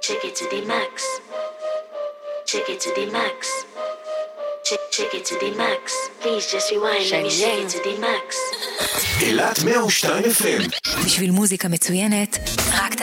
Check it to the max. Check it to the max. Check it to the max. Please just rewind. Let me check it to the max. אילת 102 FM. בשביל מוזיקה מצוינת, רק